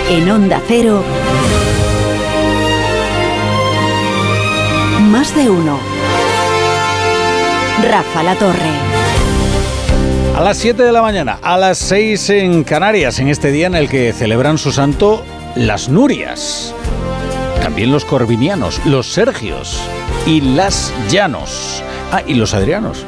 En Onda Cero, Más de Uno. Rafa La Torre. A las 7 de la mañana, a las 6 en Canarias, en este día en el que celebran su santo las Nurias, también los corvinianos, los Sergios y las Llanos. Y los Adrianos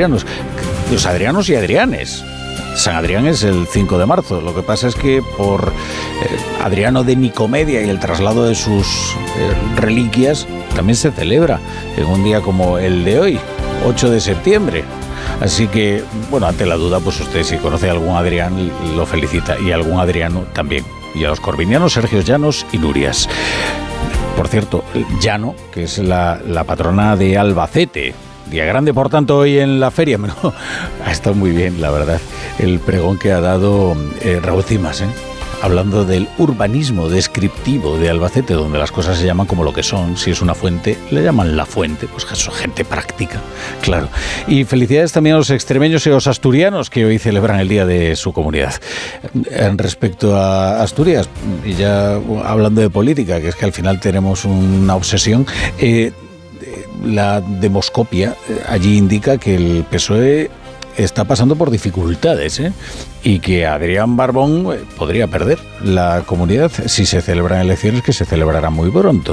y Adrianes. San Adrián es el 5 de marzo. Lo que pasa es que por Adriano de Nicomedia y el traslado de sus reliquias también se celebra en un día como el de hoy, 8 de septiembre. Así que, bueno, ante la duda, pues usted si conoce a algún Adrián lo felicita, y a algún Adriano también. Y a los corvinianos, Sergios, Llanos y Nurias. Por cierto, Llano, que es la patrona de Albacete. Día grande, por tanto, hoy en la feria. Bueno, ha estado muy bien, la verdad, el pregón que ha dado Raúl Cimas, hablando del urbanismo descriptivo de Albacete, donde las cosas se llaman como lo que son. Si es una fuente, le llaman la fuente, pues eso, gente práctica, claro. Y felicidades también a los extremeños y a los asturianos que hoy celebran el día de su comunidad. Respecto a Asturias, y ya hablando de política, que es que al final tenemos una obsesión, la demoscopia allí indica que el PSOE está pasando por dificultades, y que Adrián Barbón podría perder la comunidad si se celebran elecciones, que se celebrarán muy pronto.